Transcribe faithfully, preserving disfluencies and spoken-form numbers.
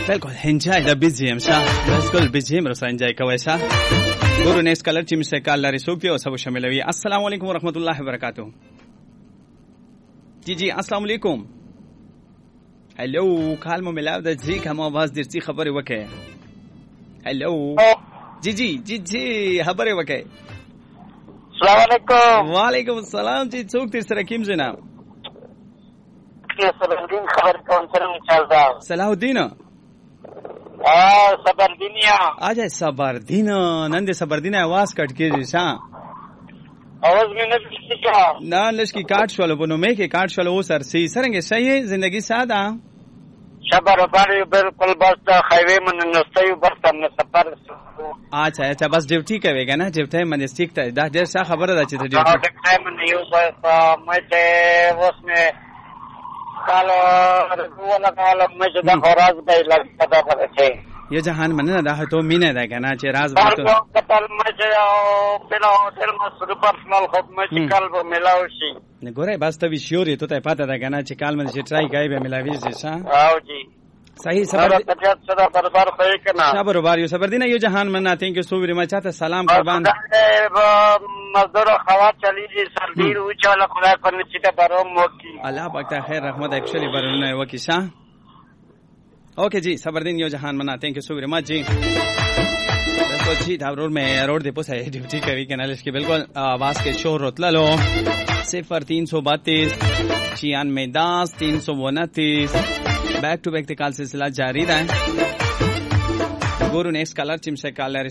بالکل انجای د بيجیم شاه بالکل بيجیم را انجای کوي شاه ګورو نیکس کلر چې مشه کال لري سوک دی او سبو شاملوي. السلام علیکم ورحمت الله وبرکاتہ. جی جی السلام علیکم. هلو کال مو ملاو د جی کوم आवाज درتي خبره وکه. هلو جی جی جی جی خبره وکه. السلام علیکم. وعلیکم السلام. جی څوک تر سره کیم جناب؟ صلاح الدین خبر کوم څنګه چلدا؟ صلاح الدین اه صبردینیا اجه صبردین نن دې صبردین आवाज کټ کیږي شاه आवाज مې نه پېښه نه لشکي کاټ شول بنو مې کې کاټ شول او سر سي سرنګ صحیح زندگی ساده صبر باندې بالکل بس خیوه من نستیو بس هم سفر. اچھا اچھا بس ډیوټي کوي کنه ډیوټي من سټیک ته دا ډېر ښه خبره ده چې ته ډیوټي ډیوټي من یو بس مې ته وسمه کالو ولا کالو مې دا خراز به لګا دا پرته یہ جهان مننه دا ته مینه ده کنه چې راز وته کتل مې او بلا هوټل مې پرسنل خدمت کال به ملاوي شي نه ګوره بس ته ویشوري ته پته ده کنه چې کال مې چې ټرای کوي به ملاوي شي ښا او جی صحیح صبر طبیعت سره برابر پې کنه صبر وبار یو صبر دینه یو جهان مننه تھینک یو سو ویری مچ ته سلام قربان مزدور خوا چلی جی سردیر او چاله خدای پر نشته بروم وکي الله پاک ته خیر رحمت اکچولی برونه وکي شاه. اوکے جی صبر دین یو جہان منا تھینک یو سو ویری مچ جی. بالکل جی دا روڈ میں روڈ دے پوسا ڈیوٹی کوي کنالش کی بالکل आवाज کے شور رتللو صفر تین سو بتیس چھیانوے دس تین سو انتیس بیک ٹو بیک تے کال سلسلہ جاری رہے. گورو نیکسٹ کالر چم سے کال